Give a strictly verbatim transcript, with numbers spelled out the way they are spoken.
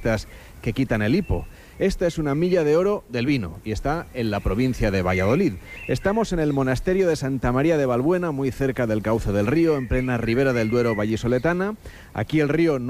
recetas que quitan el hipo. Esta es una milla de oro del vino y está en la provincia de Valladolid. Estamos en el monasterio de Santa María de Valbuena, muy cerca del cauce del río, en plena ribera del Duero vallisoletana. Aquí el río no